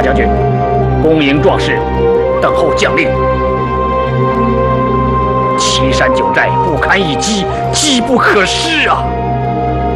将军，恭迎壮士，等候将令。岐山九寨不堪一击，机不可失啊！